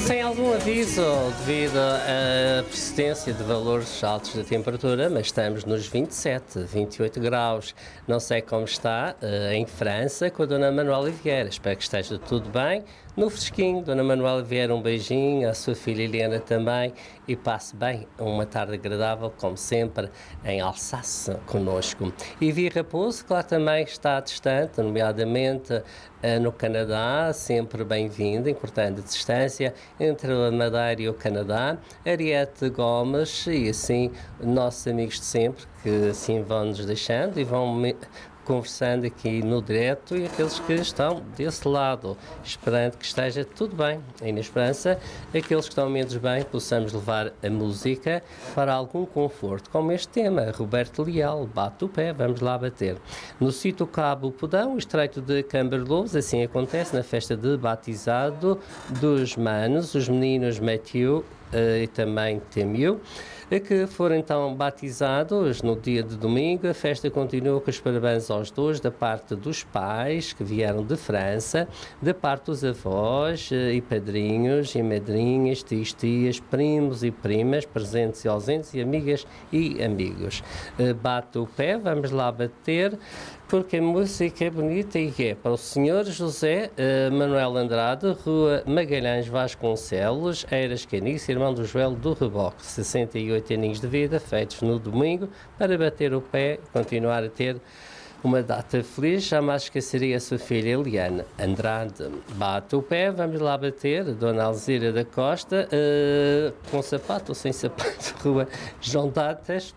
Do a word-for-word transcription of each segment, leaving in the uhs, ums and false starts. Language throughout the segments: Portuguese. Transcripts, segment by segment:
Sem algum aviso, devido à persistência de valores altos da temperatura, mas estamos nos vinte e sete, vinte e oito graus. Não sei como está uh, em França com a Dona Manuela Vieira. Espero que esteja tudo bem. No fresquinho, Dona Manuela Vieira, um beijinho, à sua filha Helena também, e passe bem uma tarde agradável, como sempre, em Alsácia conosco. E Via Raposo, claro, também está distante, nomeadamente uh, no Canadá, sempre bem-vindo, encurtando a distância entre a Madeira e o Canadá. Ariete Gomes e assim nossos amigos de sempre, que assim vão nos deixando e vão me conversando aqui no direto, e aqueles que estão desse lado, esperando que esteja tudo bem. E na esperança, aqueles que estão menos bem, possamos levar a música para algum conforto, como este tema, Roberto Leal, Bate o Pé, vamos lá bater. No sítio Cabo Podão, estreito de Camberlouros, assim acontece na festa de batizado dos manos, os meninos Matthew uh, e também Temiu, que foram então batizados no dia de domingo. A festa continua com os parabéns aos dois, da parte dos pais que vieram de França, da parte dos avós e padrinhos e madrinhas, tios, tias, primos e primas, presentes e ausentes, e amigas e amigos. Bate o pé, vamos lá bater, porque a música é bonita e é para o senhor José uh, Manuel Andrade, Rua Magalhães Vasconcelos, Eiras Canice, irmão do Joel do Reboque, sessenta e oito aninhos de vida, feitos no domingo, para bater o pé e continuar a ter uma data feliz. Jamais esqueceria a sua filha Eliane Andrade. Bate o pé, vamos lá bater, Dona Alzira da Costa, uh, com sapato ou sem sapato, Rua João Datas,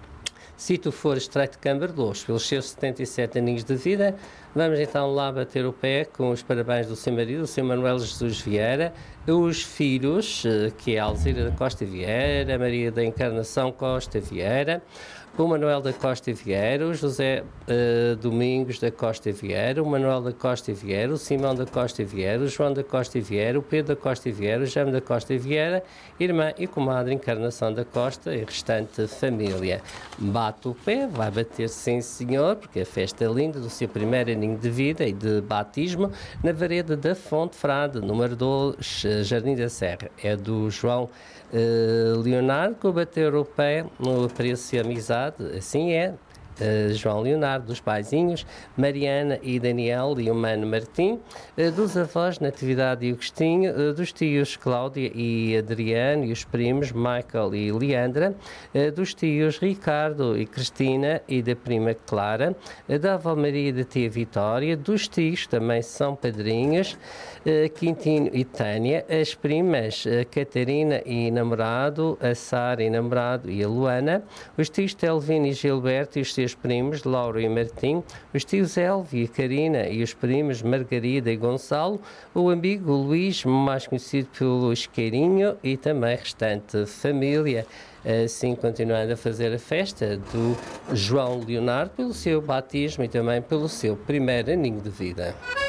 se tu for estreito de Camberlouros, pelos seus setenta e sete aninhos de vida. Vamos então lá bater o pé com os parabéns do seu marido, o seu Manuel Jesus Vieira, os filhos, que é a Alzira da Costa Vieira, a Maria da Encarnação Costa Vieira, o Manuel da Costa Vieira, o José uh, Domingos da Costa Vieira, o Manuel da Costa Vieira, o Simão da Costa Vieira, o João da Costa Vieira, o Pedro da Costa Vieira, o Jaime da Costa Vieira, irmã e comadre Encarnação da Costa e restante família. Bate o pé, vai bater sim senhor, porque a festa é linda do seu primeiro aninho de vida e de batismo na Vareda da Fonte Frade, número dois, Jardim da Serra. É do João uh, Leonardo, que bater o pé no apreço e amizade. Assim é, uh, João Leonardo, dos paizinhos, Mariana e Daniel e o Mano Martim, uh, dos avós Natividade e Agostinho, uh, dos tios Cláudia e Adriano e os primos Michael e Leandra, uh, dos tios Ricardo e Cristina e da prima Clara, uh, da avó Maria e da tia Vitória, dos tios também são padrinhos, uh, Quintino e Tânia, as primas uh, Catarina e namorado, a Sara e namorado e a Luana, os tios Telvino e Gilberto e os seus primos Laura e Martim, os tios Elvio e Karina e os primos Margarida e Gonçalo, o amigo Luís, mais conhecido pelo Isqueirinho, e também restante família. Assim, continuando a fazer a festa do João Leonardo pelo seu batismo e também pelo seu primeiro aninho de vida.